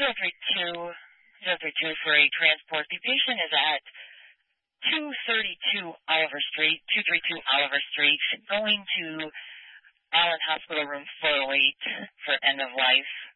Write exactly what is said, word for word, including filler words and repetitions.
zero three two, zero three two for a transport. The patient is at two thirty-two Oliver Street, two thirty-two Oliver Street, going to Allen Hospital Room four oh eight for end of life.